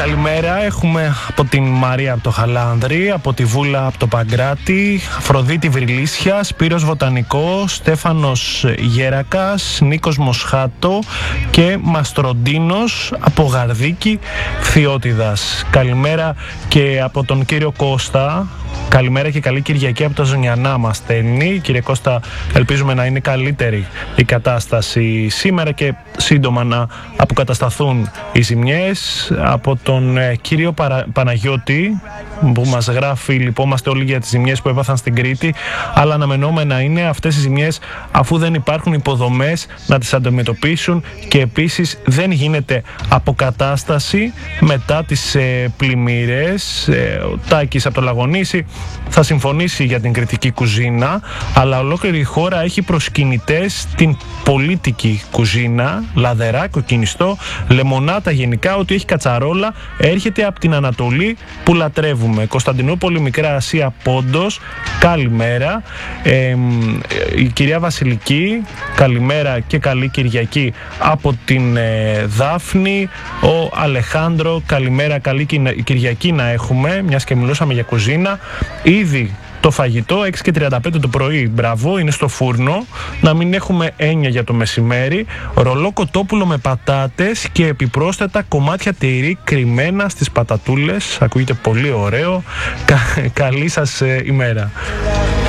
Καλημέρα, έχουμε από την Μαρία από το Χαλάνδρη, από τη Βούλα από το Παγκράτη, Αφροδίτη Βρυλίσια, Σπύρος Βοτανικό, Στέφανος Γέρακας, Νίκος Μοσχάτο και Μαστροντίνος από Γαρδίκη Φθιώτιδας. Καλημέρα και από τον κύριο Κώστα. Καλημέρα και καλή Κυριακή από τα Ζωνιανά μας στέλνει. Κύριε Κώστα, ελπίζουμε να είναι καλύτερη η κατάσταση σήμερα και σύντομα να αποκατασταθούν οι ζημιές. Από τον κύριο Παναγιώτη που μας γράφει, λυπόμαστε όλοι για τις ζημιές που έπαθαν στην Κρήτη, αλλά αναμενόμενα είναι αυτές οι ζημιές, αφού δεν υπάρχουν υποδομές να τις αντιμετωπίσουν και επίσης δεν γίνεται αποκατάσταση μετά τις πλημμύρες. Ο Τάκης από το Λαγονήσι θα συμφωνήσει για την κριτική κουζίνα, αλλά ολόκληρη η χώρα έχει προσκυνητές την πολίτικη κουζίνα, λαδερά, κοκκινιστό, λεμονάτα γενικά, ότι έχει κατσαρόλα, έρχεται από την Ανατολή που λατρεύουμε. Κωνσταντινούπολη, Μικρά Ασία, Πόντος, καλημέρα. Η κυρία Βασιλική, καλημέρα και καλή Κυριακή από την Δάφνη. Ο Αλεχάνδρο, καλημέρα, καλή Κυριακή να έχουμε, μιας και μιλούσαμε για κουζίνα. Ήδη το φαγητό 6:35 το πρωί, μπράβο, είναι στο φούρνο. Να μην έχουμε έννοια για το μεσημέρι. Ρολό κοτόπουλο με πατάτες και επιπρόσθετα κομμάτια τυρί κρυμμένα στις πατατούλες. Ακούγεται πολύ ωραίο. Καλή σας ημέρα.